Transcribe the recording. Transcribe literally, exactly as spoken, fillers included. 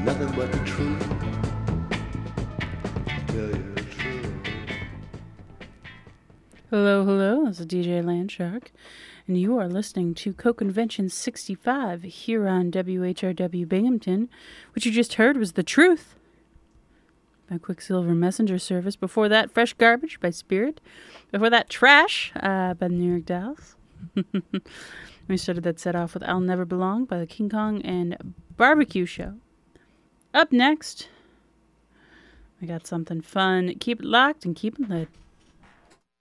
nothing but the truth. Tell you the truth. Hello, hello, this is D J Landshark, and you are listening to Co-Convention sixty-five here on W H R W Binghamton. What you just heard was The Truth by Quicksilver Messenger Service. Before that, Fresh Garbage by Spirit. Before that, Trash uh, by the New York Dolls. We started that set off with I'll Never Belong by the King Kong and Barbecue Show. Up next, we got something fun. Keep it locked and keep it lit.